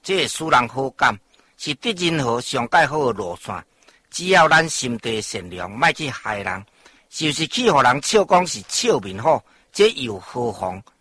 这会使人好感，是得任何上介好的路线。只要咱心地善良，莫去害人，就是去互人笑讲是笑面虎，这又何妨？